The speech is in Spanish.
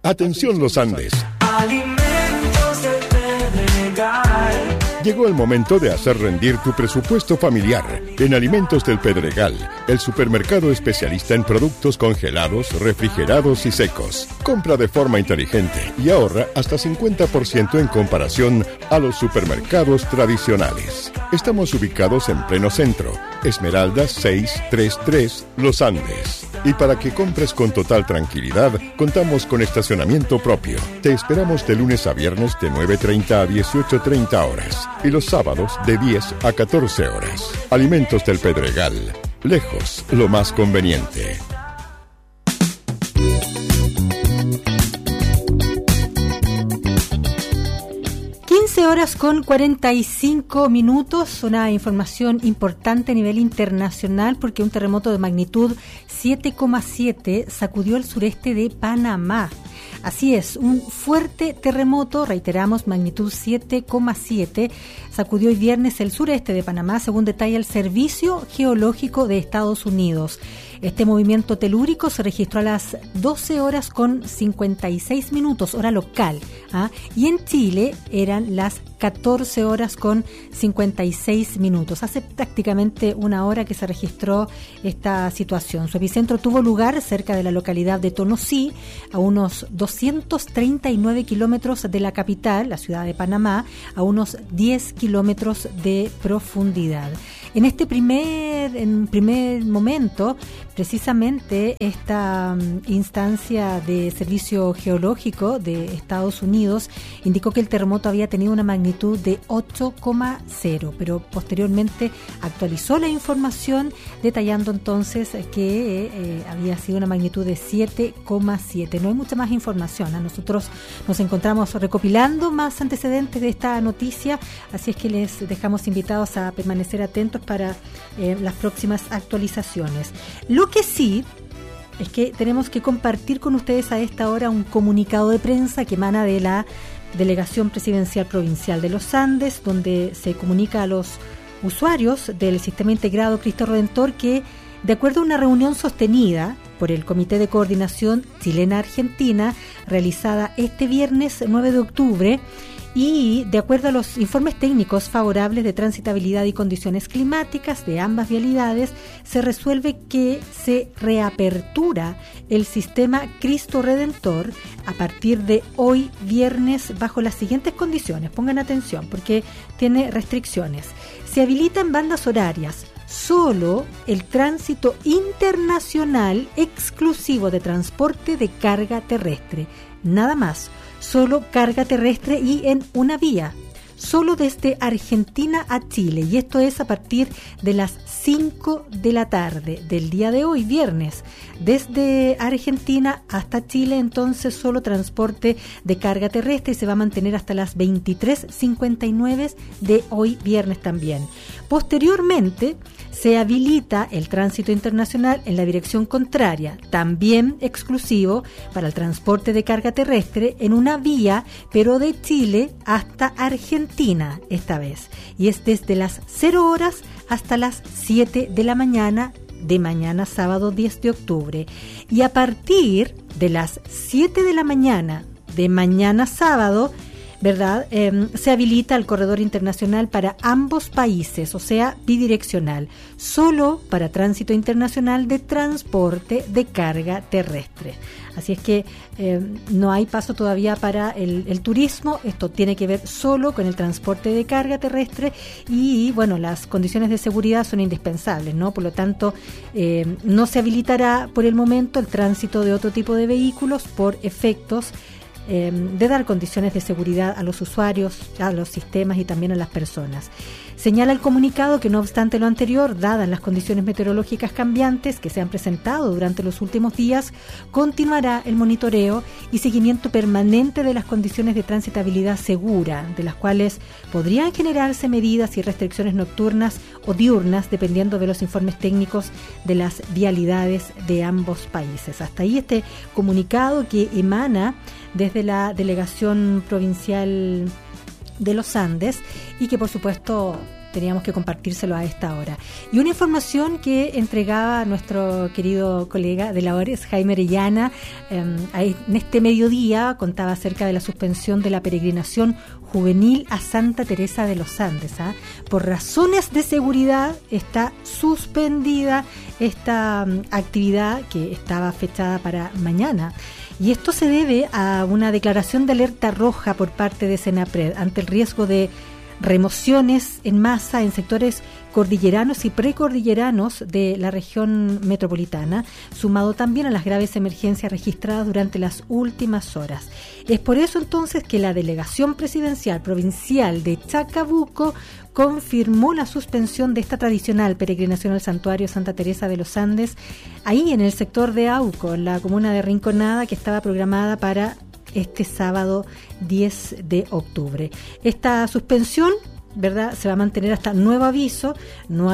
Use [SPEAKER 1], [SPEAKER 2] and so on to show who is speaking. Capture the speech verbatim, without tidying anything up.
[SPEAKER 1] Atención Los Andes.
[SPEAKER 2] Alimentos del Pedregal.
[SPEAKER 1] Llegó el momento de hacer rendir tu presupuesto familiar. En Alimentos del Pedregal, el supermercado especialista en productos congelados, refrigerados y secos. Compra de forma inteligente y ahorra hasta cincuenta por ciento en comparación a los supermercados tradicionales. Estamos ubicados en pleno centro, Esmeralda seiscientos treinta y tres, Los Andes. Y para que compres con total tranquilidad, contamos con estacionamiento propio. Te esperamos de lunes a viernes de nueve treinta a dieciocho treinta horas y los sábados de diez a catorce horas. Alimentos del Pedregal. Lejos, lo más conveniente.
[SPEAKER 3] quince horas con cuarenta y cinco minutos, una información importante a nivel internacional porque un terremoto de magnitud siete coma siete sacudió el sureste de Panamá. Así es, un fuerte terremoto, reiteramos, magnitud siete coma siete, sacudió hoy viernes el sureste de Panamá, según detalla el Servicio Geológico de Estados Unidos. Este movimiento telúrico se registró a las doce horas con cincuenta y seis minutos, hora local, ¿ah? Y en Chile eran las catorce horas con cincuenta y seis minutos. Hace prácticamente una hora que se registró esta situación. Su epicentro tuvo lugar cerca de la localidad de Tonosí, a unos doscientos treinta y nueve kilómetros de la capital, la ciudad de Panamá, a unos diez kilómetros de profundidad. En este primer, en primer momento, precisamente esta um, instancia de Servicio Geológico de Estados Unidos indicó que el terremoto había tenido una magnitud de ocho coma cero, pero posteriormente actualizó la información detallando entonces que eh, había sido una magnitud de siete coma siete. No hay mucha más información. A nosotros nos encontramos recopilando más antecedentes de esta noticia, así es que les dejamos invitados a permanecer atentos para eh, las próximas actualizaciones. Lo que sí es que tenemos que compartir con ustedes a esta hora un comunicado de prensa que emana de la Delegación Presidencial Provincial de los Andes, donde se comunica a los usuarios del Sistema Integrado Cristo Redentor que, de acuerdo a una reunión sostenida por el Comité de Coordinación Chilena-Argentina, realizada este viernes nueve de octubre, y de acuerdo a los informes técnicos favorables de transitabilidad y condiciones climáticas de ambas vialidades, se resuelve que se reapertura el sistema Cristo Redentor a partir de hoy viernes bajo las siguientes condiciones. Pongan atención porque tiene restricciones. Se habilitan bandas horarias solo el tránsito internacional exclusivo de transporte de carga terrestre. Nada más. Solo carga terrestre y en una vía, solo desde Argentina a Chile, y esto es a partir de las cinco de la tarde del día de hoy, viernes. Desde Argentina hasta Chile, entonces, solo transporte de carga terrestre y se va a mantener hasta las veintitrés cincuenta y nueve de hoy, viernes también. Posteriormente, se habilita el tránsito internacional en la dirección contraria, también exclusivo para el transporte de carga terrestre en una vía, pero de Chile hasta Argentina esta vez. Y es desde las cero horas hasta las siete de la mañana de mañana sábado diez de octubre. Y a partir de las siete de la mañana de mañana sábado, ¿verdad? Eh, se habilita el corredor internacional para ambos países, o sea, bidireccional, solo para tránsito internacional de transporte de carga terrestre. Así es que eh, no hay paso todavía para el, el turismo. Esto tiene que ver solo con el transporte de carga terrestre y, bueno, las condiciones de seguridad son indispensables, ¿no? Por lo tanto, eh, no se habilitará por el momento el tránsito de otro tipo de vehículos por efectos Eh, de dar condiciones de seguridad a los usuarios, a los sistemas y también a las personas. Señala el comunicado que, no obstante lo anterior, dadas las condiciones meteorológicas cambiantes que se han presentado durante los últimos días, continuará el monitoreo y seguimiento permanente de las condiciones de transitabilidad segura, de las cuales podrían generarse medidas y restricciones nocturnas o diurnas, dependiendo de los informes técnicos de las vialidades de ambos países. Hasta ahí este comunicado que emana desde la Delegación Provincial de los Andes y que, por supuesto, teníamos que compartírselo a esta hora. Y una información que entregaba nuestro querido colega de labores, Jaime Orellana, eh, en este mediodía contaba acerca de la suspensión de la peregrinación juvenil a Santa Teresa de los Andes. ¿eh? Por razones de seguridad está suspendida esta um, actividad que estaba fechada para mañana. Y esto se debe a una declaración de alerta roja por parte de Senapred ante el riesgo de remociones en masa en sectores cordilleranos y precordilleranos de la región metropolitana, sumado también a las graves emergencias registradas durante las últimas horas. Es por eso entonces que la Delegación Presidencial Provincial de Chacabuco confirmó la suspensión de esta tradicional peregrinación al santuario Santa Teresa de los Andes, ahí en el sector de Auco, en la comuna de Rinconada, que estaba programada para este sábado diez de octubre. Esta suspensión, ¿verdad?, se va a mantener hasta nuevo aviso. No